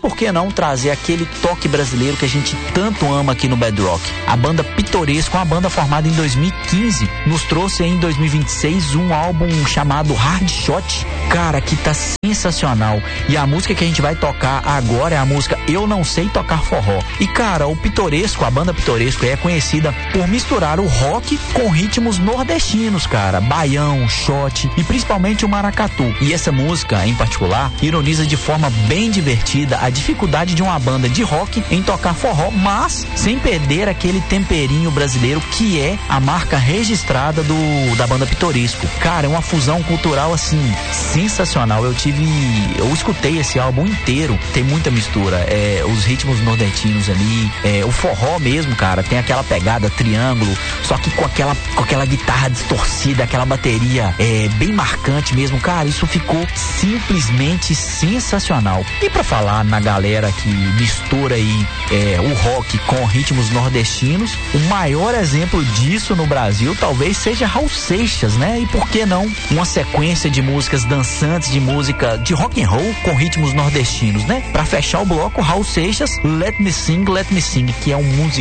por que não trazer aquele toque brasileiro que a gente tanto ama aqui no Bedrock? A banda Pitoresco, uma banda formada em 2015, nos trouxe em 2026 um álbum chamado Hard Shot, cara, que tá sensacional. E a música que a gente vai tocar agora é a música Eu Não Sei Tocar Forró. E cara, o Pitoresco, a banda Pitoresco é conhecida por misturar o rock com ritmos nordestinos, cara, baião, shot e principalmente o maracatu. E essa música, em particular, ironiza de forma bem divertida a dificuldade de uma banda de rock em tocar forró, mas sem perder aquele temperinho brasileiro que é a marca registrada da banda Pitoresco. Cara, é uma fusão cultural assim sensacional. Eu escutei esse álbum inteiro, tem muita mistura, os ritmos nordestinos ali, o forró mesmo, cara, tem aquela pegada triângulo, só que com aquela guitarra distorcida, aquela bateria bem marcante mesmo, cara, isso ficou simplesmente sensacional. E pra falar na galera que mistura aí o rock com ritmos nordestinos, o maior exemplo disso no Brasil talvez seja Raul Seixas, né? E por que não uma sequência de músicas dançantes, de música de rock and roll com ritmos nordestinos, né? Pra fechar o bloco, Raul Seixas, Let Me Sing, que é um